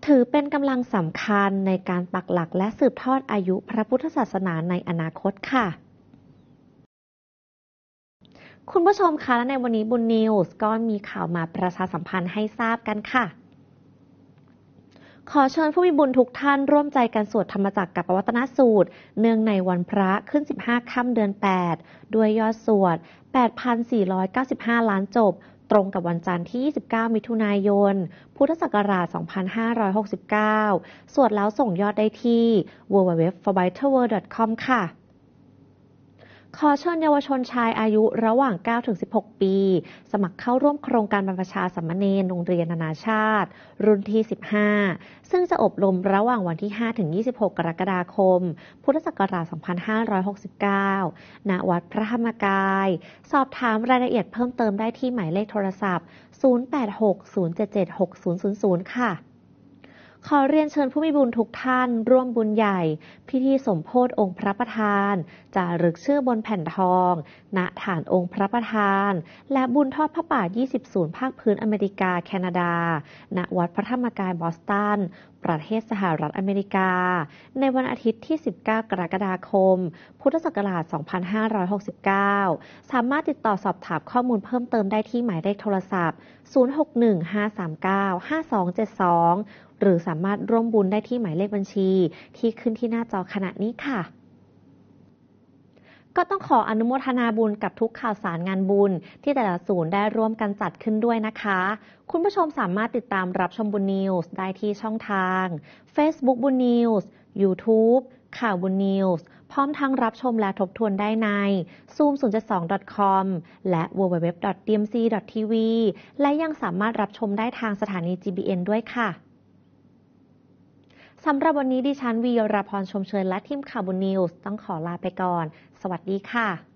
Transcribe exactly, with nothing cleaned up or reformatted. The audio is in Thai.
ถือเป็นกำลังสำคัญในการปักหลักและสืบทอดอายุพระพุทธศาสนาในอนาคตค่ะคุณผู้ชมคะและในวันนี้บุญนิวส์ก็มีข่าวมาประชาสัมพันธ์ให้ทราบกันค่ะขอเชิญผู้มีบุญทุกท่านร่วมใจกันสวดธรรมจักรกับปวัตนสูตรเนื่องในวันพระขึ้นสิบห้าค่ำเดือนแปดด้วยยอดสวด แปดพันสี่ร้อยเก้าสิบห้า ล้านจบตรงกับวันจันทร์ที่ยี่สิบเก้ามิถุนายนพุทธศักราชสองพันห้าร้อยหกสิบเก้าสวดแล้วส่งยอดได้ที่ ดับเบิลยู ดับเบิลยู ดับเบิลยู ดอท ฟอร์ ไบเทอร์ เวิลด์ ดอท คอม ค่ะขอเชิญเยาวชนชายอายุระหว่าง เก้าถึงสิบหก ปี สมัครเข้าร่วมโครงการบรรพชาสามเณรโรงเรียนนานาชาติ รุ่นที่ สิบห้า ซึ่งจะอบรมระหว่างวันที่ ห้าถึงยี่สิบหก กรกฎาคม พุทธศักราช สองพันห้าร้อยหกสิบเก้า ณ วัดพระธรรมกาย สอบถามรายละเอียดเพิ่มเติมได้ที่หมายเลขโทรศัพท์ ศูนย์ แปด หก ศูนย์ เจ็ด เจ็ด หก ศูนย์ ศูนย์ ศูนย์ ค่ะขอเรียนเชิญผู้มีบุญทุกท่านร่วมบุญใหญ่พิธีสมโภชองค์พระประธานจารึกชื่อบนแผ่นทองณฐานองค์พระประธานและบุญทอดพระป่ายี่สิบศูนย์ภาคพื้นอเมริกาแคนาดาณวัดพระธรรมกายบอสตันประเทศสหรัฐอเมริกาในวันอาทิตย์ที่สิบเก้ากรกฎาคมพุทธศักราชสองพันห้าร้อยหกสิบเก้าสามารถติดต่อสอบถามข้อมูลเพิ่มเติมได้ที่หมายเลขโทรศัพท์ศูนย์ หก หนึ่ง ห้า สาม เก้า ห้า สอง เจ็ด สองหรือสามารถร่วมบุญได้ที่หมายเลขบัญชีที่ขึ้นที่หน้าจอขณะนี้ค่ะก็ต้องขออนุโมทนาบุญกับทุกข่าวสารงานบุญที่แต่ละศูนย์ได้ร่วมกันจัดขึ้นด้วยนะคะคุณผู้ชมสามารถติดตามรับชมบุญนิวส์ได้ที่ช่องทาง Facebook บุญนิวส์ YouTube ข่าวบุญนิวส์พร้อมทั้งรับชมและทบทวนได้ใน ซูม ศูนย์ เจ็ด สอง ดอท คอม และ ดับเบิลยู ดับเบิลยู ดับเบิลยู ดอท ดี เอ็ม ซี ดอท ที วี และยังสามารถรับชมได้ทางสถานี จี บี เอ็น ด้วยค่ะสำหรับวันนี้ดิฉันวีรพรชมเชยและทีมข่าวบุญนิวส์ต้องขอลาไปก่อนสวัสดีค่ะ